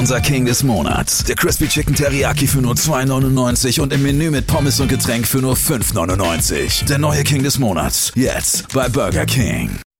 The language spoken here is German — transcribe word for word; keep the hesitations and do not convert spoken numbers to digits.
unser King des Monats. Der Crispy Chicken Teriyaki für nur zwei neunundneunzig und im Menü mit Pommes und Getränk für nur fünf neunundneunzig. Der neue King des Monats. Jetzt bei Burger King.